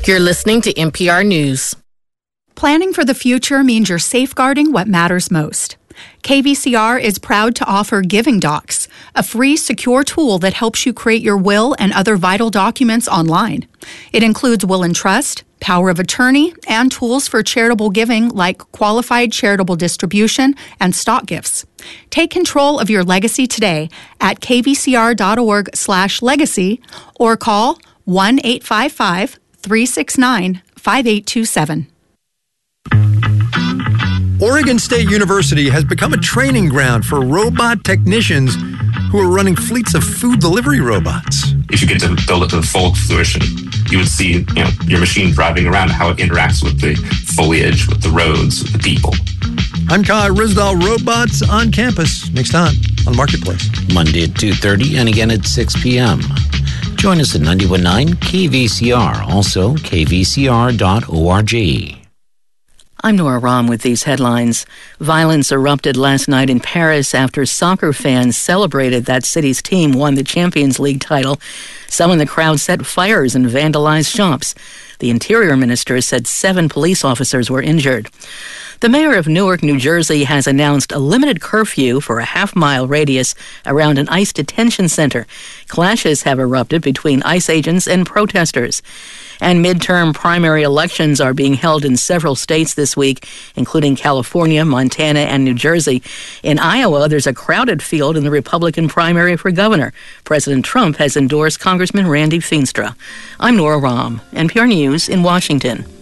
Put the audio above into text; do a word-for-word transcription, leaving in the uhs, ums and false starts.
You're listening to N P R News. Planning for the future means you're safeguarding what matters most. K V C R is proud to offer Giving Docs, a free, secure tool that helps you create your will and other vital documents online. It includes will and trust, power of attorney, and tools for charitable giving like qualified charitable distribution and stock gifts. Take control of your legacy today at kvcr.org slash legacy or call one eight five five, three six nine, five eight two seven. Oregon State University has become a training ground for robot technicians who are running fleets of food delivery robots. If you get to build it to full fruition, you would see, you know, your machine driving around, how it interacts with the foliage, with the roads, with the people. I'm Kai Risdall. Robots on Campus, next time on Marketplace. Monday at two thirty and again at six p.m. Join us at ninety-one point nine K V C R, also k v c r dot org. I'm Nora Rahm with these headlines. Violence erupted last night in Paris after soccer fans celebrated that city's team won the Champions League title. Some in the crowd set fires and vandalized shops. The Interior Minister said seven police officers were injured. The mayor of Newark, New Jersey, has announced a limited curfew for a half-mile radius around an ICE detention center. Clashes have erupted between ICE agents and protesters. And midterm primary elections are being held in several states this week, including California, Montana, and New Jersey. In Iowa, there's a crowded field in the Republican primary for governor. President Trump has endorsed Congressman Randy Feenstra. I'm Nora Rahm, N P R News in Washington.